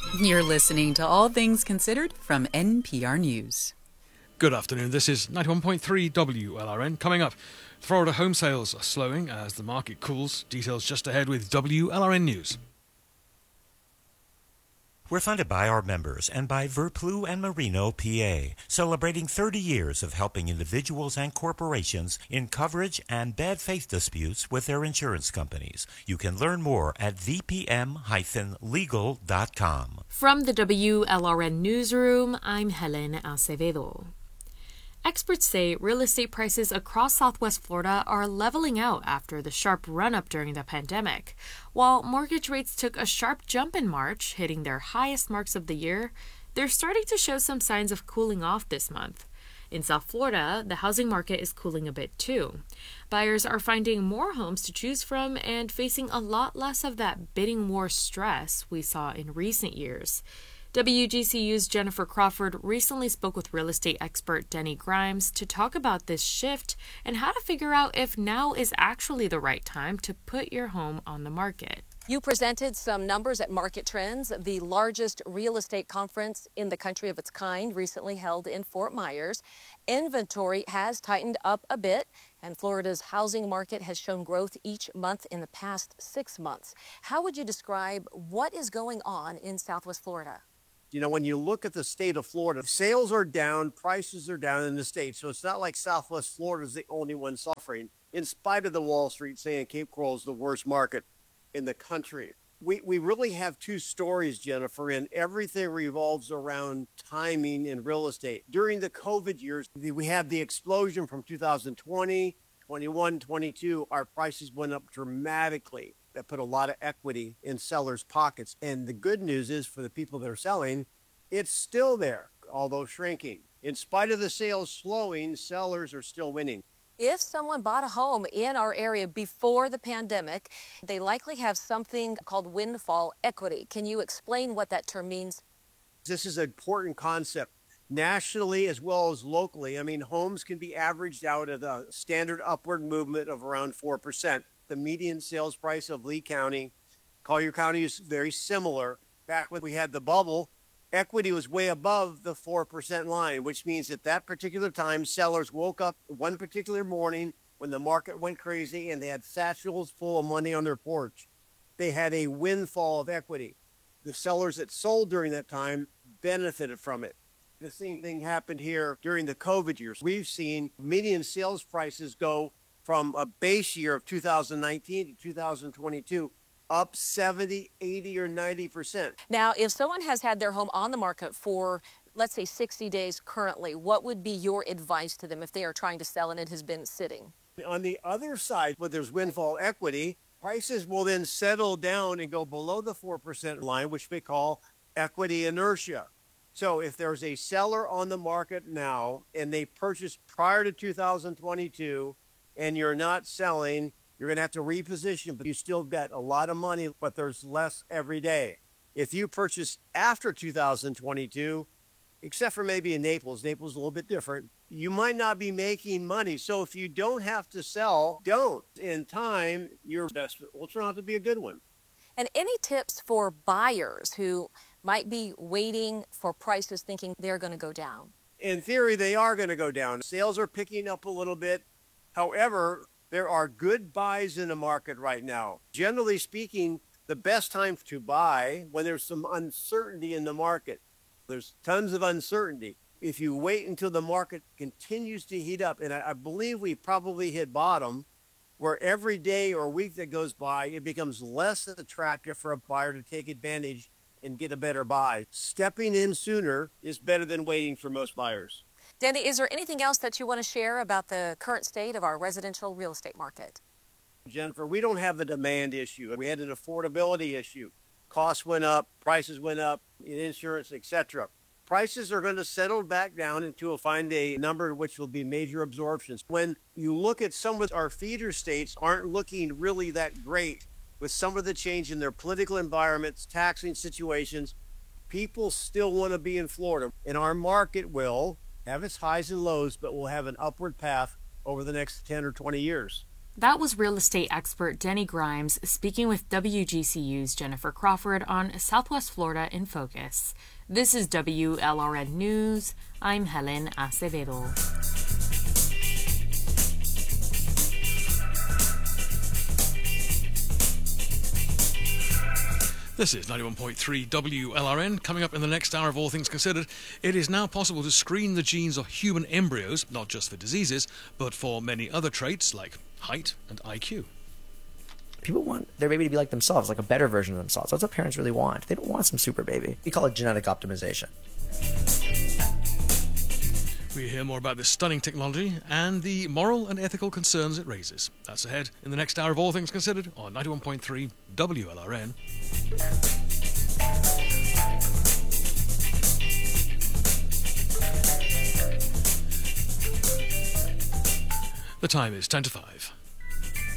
You're listening to All Things Considered from NPR News. Good afternoon. This is 91.3 WLRN. Coming up, Florida home sales are slowing as the market cools. Details just ahead with WLRN News. We're funded by our members and by Verplu and Marino, PA, celebrating 30 years of helping individuals and corporations in coverage and bad faith disputes with their insurance companies. You can learn more at vpm-legal.com. From the WLRN Newsroom, I'm Helen Acevedo. Experts say real estate prices across Southwest Florida are leveling out after the sharp run-up during the pandemic. While mortgage rates took a sharp jump in March, hitting their highest marks of the year, they're starting to show some signs of cooling off this month. In South Florida, the housing market is cooling a bit too. Buyers are finding more homes to choose from and facing a lot less of that bidding war stress we saw in recent years. WGCU's Jennifer Crawford recently spoke with real estate expert Denny Grimes to talk about this shift and how to figure out if now is actually the right time to put your home on the market. You presented some numbers at Market Trends, the largest real estate conference in the country of its kind, recently held in Fort Myers. Inventory has tightened up a bit, and Florida's housing market has shown growth each month in the past 6 months. How would you describe what is going on in Southwest Florida? You know, when you look at the state of Florida, sales are down, prices are down in the state. So it's not like Southwest Florida is the only one suffering, in spite of the Wall Street saying Cape Coral is the worst market in the country. We really have two stories, Jennifer, and everything revolves around timing in real estate. During the COVID years, we had the explosion from 2020, 21, 22. Our prices went up dramatically. That put a lot of equity in sellers' pockets. And the good news is for the people that are selling, it's still there, although shrinking. In spite of the sales slowing, sellers are still winning. If someone bought a home in our area before the pandemic, they likely have something called windfall equity. Can you explain what that term means? This is an important concept nationally as well as locally. I mean, homes can be averaged out at a standard upward movement of around 4%. The median sales price of Lee County, Collier County is very similar. Back when we had the bubble, equity was way above the 4% line, which means at that particular time, sellers woke up one particular morning when the market went crazy and they had satchels full of money on their porch. They had a windfall of equity. The sellers that sold during that time benefited from it. The same thing happened here during the COVID years. We've seen median sales prices go from a base year of 2019 to 2022, up 70, 80, or 90%. Now, if someone has had their home on the market for, let's say, 60 days currently, what would be your advice to them if they are trying to sell and it has been sitting? On the other side, where there's windfall equity, prices will then settle down and go below the 4% line, which we call equity inertia. So if there's a seller on the market now and they purchased prior to 2022, and you're not selling, you're going to have to reposition, but you still get a lot of money, but there's less every day. If you purchase after 2022, except for maybe in Naples is a little bit different, you might not be making money. So if you don't have to sell, don't. In time, your investment will turn out to be a good one. And any tips for buyers who might be waiting for prices thinking they're going to go down? In theory, they are going to go down. Sales are picking up a little bit. However, there are good buys in the market right now. Generally speaking, the best time to buy when there's some uncertainty in the market. There's tons of uncertainty. If you wait until the market continues to heat up, and I believe we probably hit bottom, where every day or week that goes by, it becomes less attractive for a buyer to take advantage and get a better buy. Stepping in sooner is better than waiting for most buyers. Danny, is there anything else that you want to share about the current state of our residential real estate market? Jennifer, we don't have the demand issue. We had an affordability issue. Costs went up, prices went up, insurance, etc. Prices are going to settle back down until we'll find a number which will be major absorptions. When you look at some of our feeder states aren't looking really that great with some of the change in their political environments, taxing situations, people still want to be in Florida. And our market will have its highs and lows, but will have an upward path over the next 10 or 20 years. That was real estate expert Denny Grimes speaking with WGCU's Jennifer Crawford on Southwest Florida in Focus. This is WLRN News. I'm Helen Acevedo. This is 91.3 WLRN. Coming up in the next hour of All Things Considered, it is now possible to screen the genes of human embryos, not just for diseases, but for many other traits like height and IQ. People want their baby to be like themselves, like a better version of themselves. That's what parents really want. They don't want some super baby. We call it genetic optimization. We hear more about this stunning technology and the moral and ethical concerns it raises. That's ahead in the next hour of All Things Considered on 91.3 WLRN. The time is 10 to 5.